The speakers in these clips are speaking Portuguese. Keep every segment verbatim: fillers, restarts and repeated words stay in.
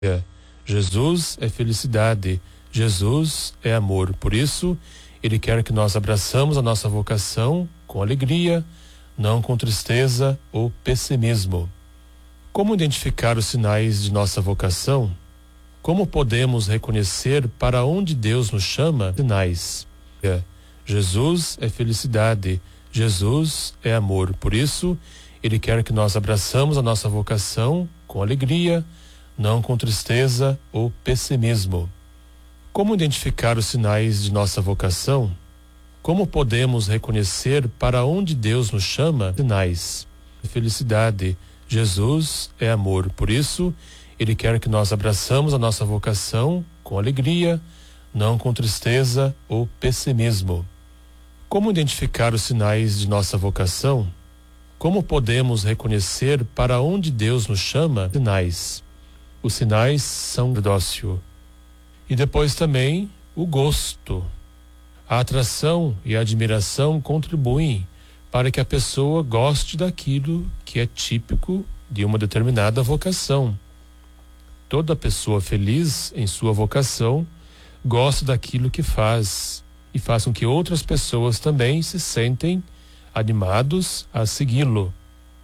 Jesus é felicidade, Jesus é amor. Por isso, Ele quer que nós abraçamos a nossa vocação com alegria, não com tristeza ou pessimismo. Como identificar os sinais de nossa vocação? Como podemos reconhecer para onde Deus nos chama? Sinais. Jesus é felicidade, Jesus é amor. Por isso, Ele quer que nós abraçamos a nossa vocação com alegria, não com tristeza ou pessimismo. Como identificar os sinais de nossa vocação? Como podemos reconhecer para onde Deus nos chama? Sinais. Felicidade, Jesus é amor. Por isso, Ele quer que nós abraçamos a nossa vocação com alegria, não com tristeza ou pessimismo. Como identificar os sinais de nossa vocação? Como podemos reconhecer para onde Deus nos chama? Sinais. Os sinais são o dócil. E depois também o gosto. A atração e a admiração contribuem para que a pessoa goste daquilo que é típico de uma determinada vocação. Toda pessoa feliz em sua vocação gosta daquilo que faz e faz com que outras pessoas também se sentem animados a segui-lo.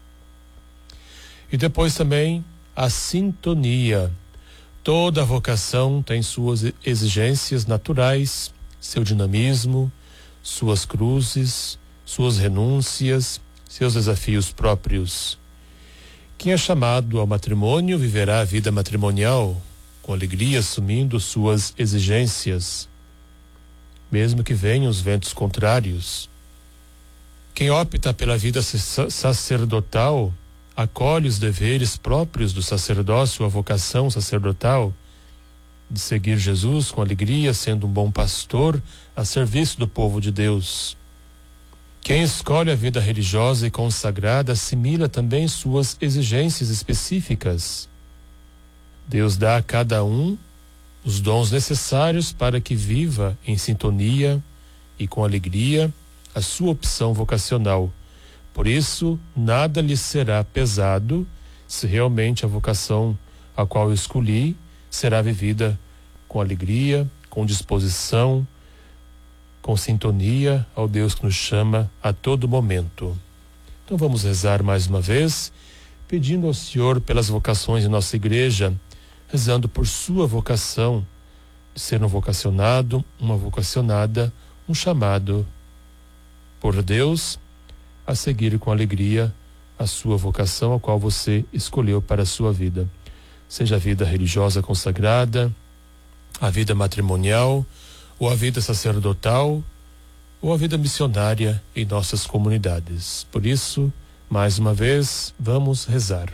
E depois também a sintonia. Toda vocação tem suas exigências naturais, seu dinamismo, suas cruzes, suas renúncias, seus desafios próprios. Quem é chamado ao matrimônio viverá a vida matrimonial com alegria, assumindo suas exigências, mesmo que venham os ventos contrários. Quem opta pela vida sacerdotal acolhe os deveres próprios do sacerdócio, a vocação sacerdotal de seguir Jesus com alegria, sendo um bom pastor a serviço do povo de Deus. Quem escolhe a vida religiosa e consagrada assimila também suas exigências específicas. Deus dá a cada um os dons necessários para que viva em sintonia e com alegria a sua opção vocacional. Por isso, nada lhe será pesado se realmente a vocação a qual eu escolhi será vivida com alegria, com disposição, com sintonia ao Deus que nos chama a todo momento. Então vamos rezar mais uma vez, pedindo ao Senhor pelas vocações de nossa igreja, rezando por sua vocação, de ser um vocacionado, uma vocacionada, um chamado por Deus a seguir com alegria a sua vocação, a qual você escolheu para a sua vida. Seja a vida religiosa consagrada, a vida matrimonial, ou a vida sacerdotal, ou a vida missionária em nossas comunidades. Por isso, mais uma vez, vamos rezar.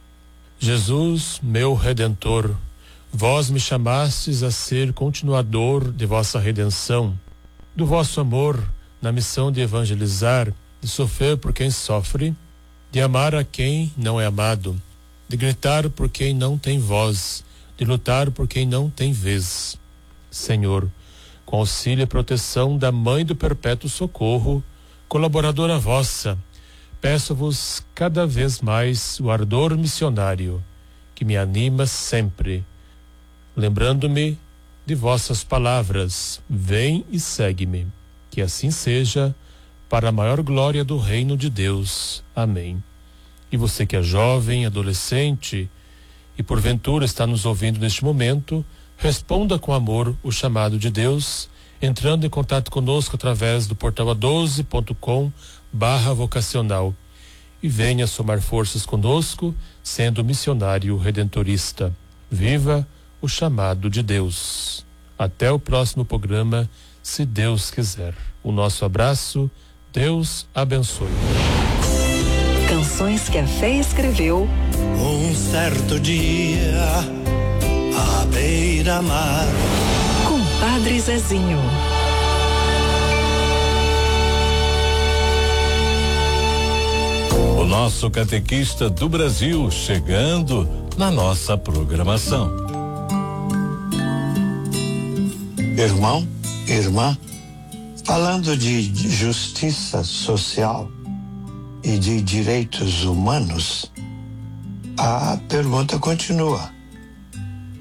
Jesus, meu Redentor, vós me chamastes a ser continuador de vossa redenção, do vosso amor na missão de evangelizar, de sofrer por quem sofre, de amar a quem não é amado, de gritar por quem não tem voz, de lutar por quem não tem vez. Senhor, com auxílio e proteção da Mãe do Perpétuo Socorro, colaboradora vossa, peço-vos cada vez mais o ardor missionário, que me anima sempre, lembrando-me de vossas palavras, vem e segue-me. Que assim seja, para a maior glória do reino de Deus. Amém. E você que é jovem, adolescente e porventura está nos ouvindo neste momento, responda com amor o chamado de Deus, entrando em contato conosco através do portal a doze ponto com barra vocacional e venha somar forças conosco, sendo missionário redentorista. Viva o chamado de Deus. Até o próximo programa, se Deus quiser. O nosso abraço, Deus abençoe. Canções que a fé escreveu. Um certo dia, à beira-mar. Com Padre Zezinho. O nosso catequista do Brasil chegando na nossa programação. Irmão, irmã, falando de justiça social e de direitos humanos, a pergunta continua.